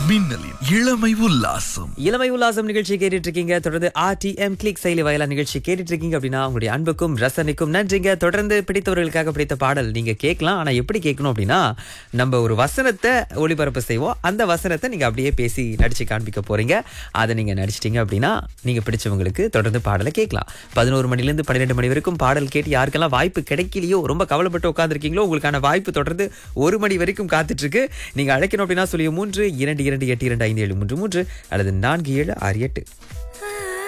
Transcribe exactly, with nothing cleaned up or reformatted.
மின்னலின் இளமை உல்லாசம். இளமை உல்லாசம் நிகழ்ச்சி கேட்டுட்டு இருக்கீங்க. தொடர்ந்து ஆர்டிஎம் கிளிக் செயலி வாயிலா நிகழ்ச்சி கேட்டுட்டு இருக்கீங்க அப்படின்னா உங்களுடைய அன்புக்கும் ரசனைக்கும் நன்றிங்க. தொடர்ந்து பிடித்தவர்களுக்காக பிடித்த பாடல் நீங்க கேட்கலாம். ஆனா எப்படி கேட்கணும் அப்படின்னா, நம்ம ஒரு வசனத்தை ஒளிபரப்பு செய்வோம். அந்த வசனத்தை நீங்க அப்படியே பேசி நடிச்சு காண்பிக்க போறீங்க. அதை நீங்க நடிச்சிட்டீங்க அப்படின்னா நீங்க பிடிச்சவங்களுக்கு தொடர்ந்து பாடலை கேட்கலாம். பதினோரு மணில இருந்து பன்னிரெண்டு மணி வரைக்கும் பாடல் கேட்டு யாருக்கெல்லாம் வாய்ப்பு கிடைக்கலையோ, ரொம்ப கவலைப்பட்டு உட்காந்துருக்கீங்களோ, உங்களுக்கான வாய்ப்பு தொடர்ந்து ஒரு மணி வரைக்கும் காத்துட்டு இருக்கு. நீங்க அழைக்கணும் அப்படின்னா சொல்லி மூன்று இரண்டு இரண்டு எட்டு இரண்டு ஐந்து ஏழு மூன்று மூன்று அல்லது நான்கு ஏழு ஆறு எட்டு.